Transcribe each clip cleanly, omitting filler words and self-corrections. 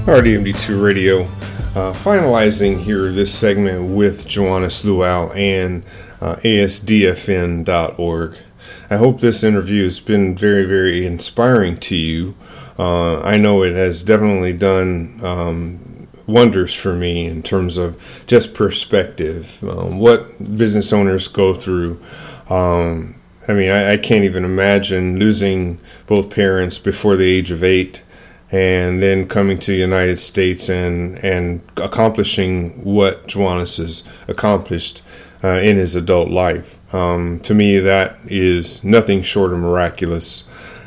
RDMD2 Radio, finalizing here this segment with Joannis Luau and ASDFN.org. I hope this interview has been very, very inspiring to you. I know it has definitely done wonders for me in terms of just perspective, what business owners go through. I can't even imagine losing both parents before the age of 8 and then coming to the United States and accomplishing what Joannis has accomplished in his adult life. To me, that is nothing short of miraculous.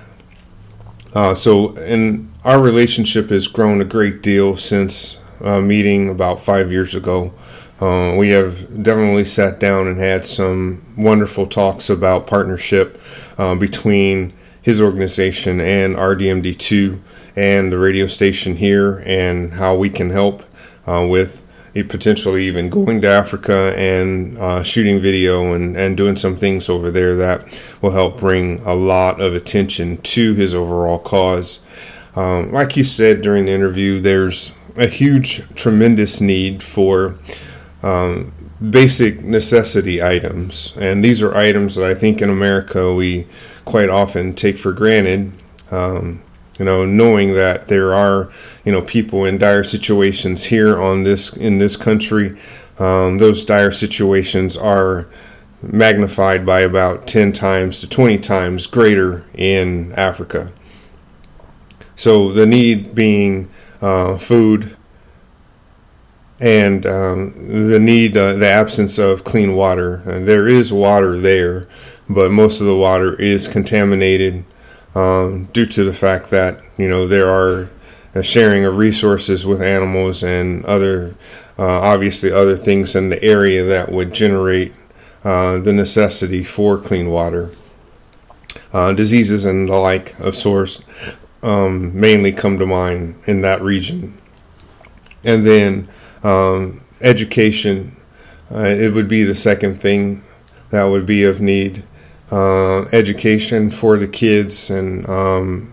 And our relationship has grown a great deal since meeting about 5 years ago. We have definitely sat down and had some wonderful talks about partnership between his organization and RDMD2 and the radio station here, and how we can help with potentially even going to Africa and shooting video and doing some things over there that will help bring a lot of attention to his overall cause. Like he said during the interview, there's a huge, tremendous need for basic necessity items. And these are items that I think in America we quite often take for granted, knowing that there are, people in dire situations here in this country. Those dire situations are magnified by about 10 times to 20 times greater in Africa. So the need being food, and the need, the absence of clean water. There is water there, but most of the water is contaminated due to the fact that there are a sharing of resources with animals and obviously other things in the area that would generate the necessity for clean water. Diseases and the like of sorts mainly come to mind in that region. And then education, it would be the second thing that would be of need. Education for the kids and